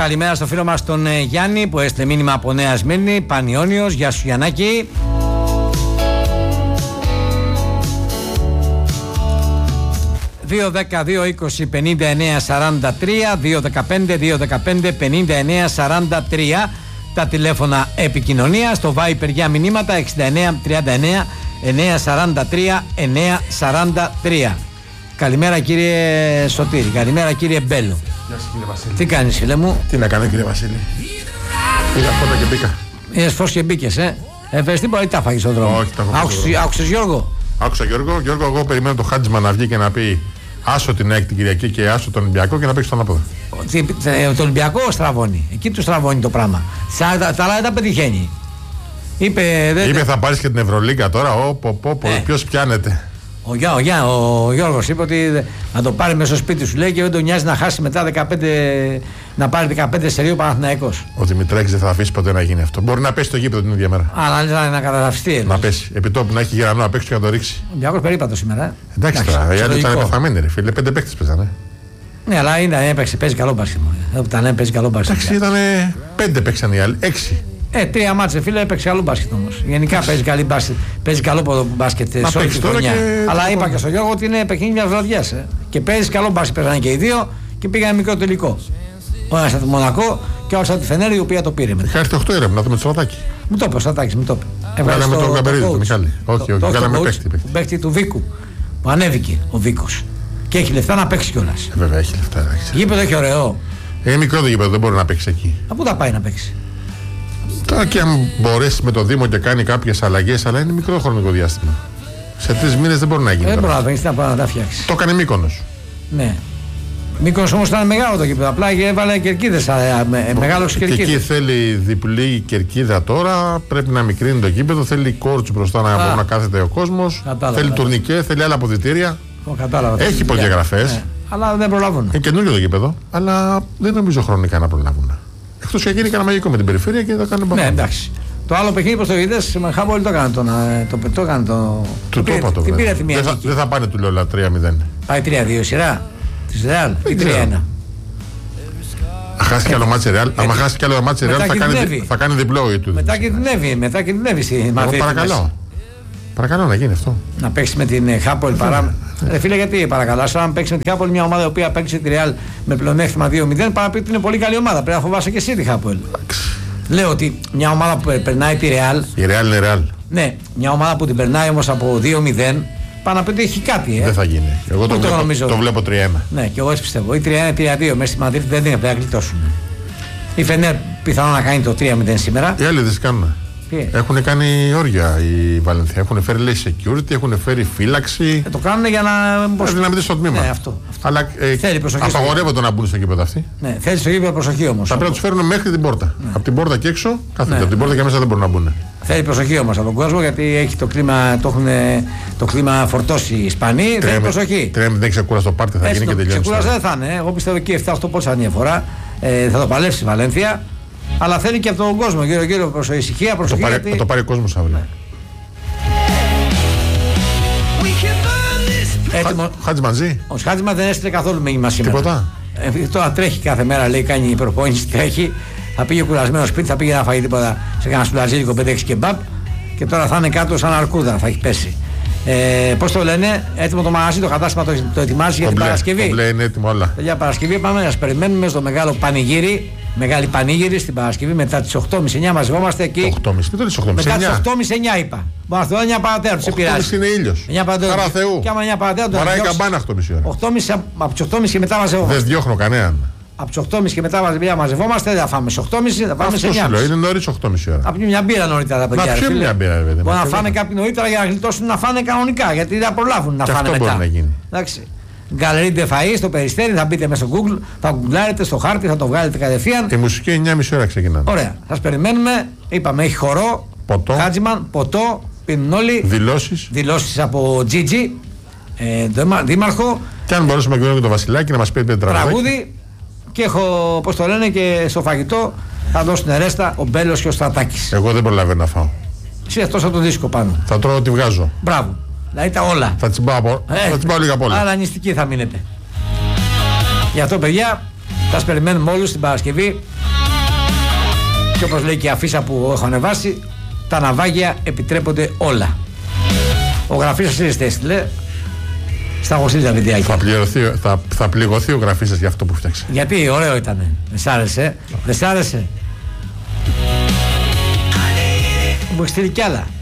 Καλημέρα στο φίλο μας τον Γιάννη που έστειλε μήνυμα από Νέα Σμύρνη, Πανιόνιος. Γεια σου Γιαννάκη. 2-10-2-20-59-43, 2-15-2-15-59-43 τα τηλέφωνα επικοινωνίας. Στο Viper για μηνύματα 69-39-943-943. Καλημέρα κύριε Σωτήρη, καλημέρα κύριε Μπέλο. Γεια σας κύριε Βασίλη. Τι κάνεις φίλε μου? Τι να κάνω κύριε Βασίλη? Πήγα φώτα και μπήκα. Είδες φως και μπήκες Ευχαριστή πολύ, τα φάγεις στον δρόμο. Όχι, τα έχω φάει. Άκουσες Γιώργο? Άκουσα Γιώργο. Γιώργο, εγώ περιμένω το Χάτζημα να βγει και να πει άσο την ΑΕΚ την Κυριακή και άσο τον Ολυμπιακό και να παίξει τον Ανάποδο. Το Ολυμπιακό στραβώνει. Εκεί του στραβώνει το πράγμα. Τα άλλα δεν τα πετυχαίνει. Είπε θα πάρεις και την Ευρωλίγκα τώρα. Ποιος πιάνεται? Ο Γιώργος είπε ότι να το πάρει μέσα στο σπίτι σου, λέει, και δεν τον νοιάζει να χάσει μετά 15, να πάρει 15 σε 2 Παναθηναϊκός. Ο Δημητράκης δεν θα αφήσει ποτέ να γίνει αυτό. Μπορεί να πέσει το γήπεδο την ίδια μέρα. Αλλά να καταγραφιστεί. Να πέσει. Επιτόπου να έχει γερανό να παίξει και να το ρίξει. Ο Ολυμπιακός περίπατο σήμερα. Εντάξει τώρα, οι άλλοι ήταν πεθαμένοι, ρε φίλε. 5 παίκτες παίζανε. Ναι, αλλά παίζει καλό μπάσκετ. Παίζει καλό μπάσκετ. Εντάξει, ήταν 5 παίξαν οι άλλοι. 6. 3 μάτσε φίλε, έπαιξε καλό μπάσκετ όμως. Γενικά παίζει καλό μπάσκετ σε όλη τη χρονιά. Αλλά είπα και στον Γιώργο ότι είναι παιχνίδι μιας βραδιάς. Και παίζει καλό μπάσκετ, παίζανε και οι δύο και πήγανε μικρό τελικό. Ο ένας από το Μονακό και ο άλλος από τη Φενέρη, η οποία το πήρε μετά. Είχα έρθει 8 ήρεμ να δούμε το Σωτάκη. Μου το είπε ο Σωτάκης, μου το είπε. Βγάλαμε τον Καμπερίδη, τον Μιχάλη. Όχι, βγάλαμε παίκτη του Βίκου. Που ανέβηκε ο Βίκος. Και έχει λεφτά να παίξει κιόλας. Βέβαια έχει λεφτά. Γήπεδο έχει ωραίο. Είναι μικρό το γήπεδο, δεν μπορεί να παίξει εκεί. Από πού θα πάει να παίξει? Τώρα και αν μπορέσει με το Δήμο και κάνει κάποιες αλλαγές, αλλά είναι μικρό χρονικό διάστημα. Σε 3 μήνες δεν μπορεί να γίνει. Δεν μπορεί να παίξει, να τα φτιάξει. Το έκανε Μύκονος. Ναι. Μύκονος όμως ήταν μεγάλο το γήπεδο. Απλά έβαλε κερκίδες. Μεγάλος κερκίδες. Και εκεί θέλει διπλή κερκίδα τώρα. Πρέπει να μικρύνει το γήπεδο. Θέλει κόρτς μπροστά να μπορεί να κάθεται ο κόσμος. Θέλει τουρνικέ, θέλει άλλα αποδυτήρια. Έχει προδιαγραφές. Αλλά δεν προλαβούν. Είναι καινούριο το γήπεδο, αλλά δεν νομίζω χρονικά να προλάβουν. Εκτός και γίνει κανένα μαγικό με την περιφέρεια και θα κάνουν μπαμ. Ναι, εντάξει. Το άλλο παιχνίδι, όπως το είδες, με Χάμπολ το έκανε. Του το είπα το βράδυ. Δεν θα πάνε του λέω 3-0. Πάει 3-2 σειρά της Ρεάλ ή 3-1. Χάσει κι άλλο μάτσε Ρεάλ. Αν χάσει κι άλλο μάτσε Ρεάλ θα κάνει διπλό η του. Μετά κινδυνεύει στη Μαδρίτη. Παρακαλώ να γίνει αυτό. Να παίξει με την Χάπολ παρά. Φίλε, γιατί παρακαλώ, αν παίξει με την Χάπολ, μια ομάδα που παίξει τη Ρεάλ με πλεονέκτημα 2-0, παρά πει ότι είναι πολύ καλή ομάδα. Πρέπει να φοβάσαι και εσύ τη Χάπολ. Λέω ότι μια ομάδα που περνάει τη Ρεάλ. Η Ρεάλ είναι Ρεάλ. Ναι, μια ομάδα που την περνάει όμως από 2-0, πάνω να πει ότι έχει κάτι. Δεν θα γίνει. Εγώ το βλέπω 3-1. Ναι, και εγώ έτσι πιστεύω. Ή 3-1-3-2 μέσα στη Μαδρίτη δεν είναι, πρέπει να γλιτώσουν. Η Φενέρ πιθανόν να κάνει το 3-0 σήμερα. Οι άλλοι δεν κάνουν. Έχουν κάνει όρια οι Βαλενθία. Έχουν φέρει λέει security, έχουν φέρει φύλαξη. Το κάνουν για να. Να μπει στο τμήμα. Ναι, αυτό. Αλλά απαγορεύονται να μπουν στο γήπεδο αυτοί. Ναι, θέλει στο γήπεδο προσοχή όμως. Θα πρέπει να του φέρουν μέχρι την πόρτα. Ναι. Από την πόρτα και έξω, κάθονται. Από την πόρτα και μέσα δεν μπορούν να μπουν. Θέλει προσοχή όμως από τον κόσμο, γιατί έχει το κλίμα, το κλίμα φορτώσει οι Ισπανοί. Θέλει προσοχή. Δεν ξεκούρασε το πάρτι, θα γίνει και τελειώσει. Ξεκούρασε δεν θα είναι. Εγώ πιστεύω εκεί 7-8 πόσα είναι η φορά. Θα το παλέψει η Βαλένθια. Αλλά θέλει και από τον κόσμο γύρω προς ησυχία, προσοχή. Θα το πάρει ο κόσμος αύριο. Χάτζημαντζή. Ο Χάτζημα δεν έστειλε καθόλου μήνυμα σήμερα. Τίποτα. Τώρα τρέχει κάθε μέρα, λέει, κάνει προπόνηση, τρέχει. Θα πήγε κουρασμένο σπίτι, θα πήγε να φάει τίποτα σε κανένα σουλαζίλικο 5-6 κεμπάπ. Και τώρα θα είναι κάτω σαν αρκούδα, θα έχει πέσει. Πώς το λένε, έτοιμο το μαγαζί, το κατάστημα το ετοιμάζει για την Παρασκευή. Το είναι έτοιμο όλα. Για Παρασκευή πάμε να περιμένουμε στο μεγάλο πανηγύρι. Μεγάλη πανήγυρη στην Παρασκευή μετά τις 8.30-9 μαζευόμαστε εκεί. 8.30, τι το λες 8.30? Μετά τις 8.30-9 είπα. Μπορεί να το 9 παρατέρα του σε πειράζει. 8.30 είναι ήλιος. Χαρά Θεού. Και άμα 9 παρατέρα του. Βαράει καμπάνα 8.30 ώρα. 8.30 από τις 8.30 και μετά μαζευόμαστε. Δεν διώχνω κανέναν. Από τις 8.30 και μετά μαζευόμαστε, δεν θα φάμε σε 8.30, θα πάμε σε 9. Αυτό σου λέω, είναι νωρίς 8.30 ώρα. Θα πιούμε μια μπύρα νωρίτερα τα παιδιά. Να πιούμε μια μπύρα, βέβαια. Μπορεί να φάνε κάποιοι νωρίτερα για να γλιτώσουν να φάνε κανονικά, γιατί δεν θα προλάβουν να φάνε μετά. Αυτό μπορεί να γίνει. Εντάξει. Γκαλερί Ντεφαΐ στο Περιστέρι, θα μπείτε μέσα στο Google, θα γκουγκλάρετε στο χάρτη, θα το βγάλετε κατευθείαν. Η μουσική 9.30 ώρα ξεκινάνε. Ωραία. Σας περιμένουμε. Είπαμε, έχει χορό, ποτό, Χάτζημαν, ποτό, πίνουν όλοι. Δηλώσεις από Τζίτζι, δήμαρχο. Και αν μπορούσαμε να και το Βασιλάκι να μας πει τραγούδι. Και έχω, πώς το λένε, και στο φαγητό θα δώσουν ρέστα ο Μπέλος και ο Στρατάκης. Εγώ δεν προλαβαίνω να φάω. Εσύ αυτό από το δίσκο πάνω. Θα τρώω ό,τι βγάζω. Μπράβο. Δηλαδή τα όλα. Θα τσιμπάω λίγα απ' όλα. Αλλά νηστικοί θα μείνετε. Γι' αυτό, παιδιά, Θα περιμένουμε όλους την Παρασκευή. Και όπως λέει και η αφίσα που έχω ανεβάσει, τα ναυάγια επιτρέπονται όλα. Ο γραφής σας έστειλε. Στα έχω στείλει τα βιντεάκια. Θα πληγωθεί ο γραφής σας για αυτό που φτιάξε. Γιατί ωραίο ήτανε. Δεν σ' άρεσε? Δεν σ' άρεσε? Μου έχει στείλει κι άλλα.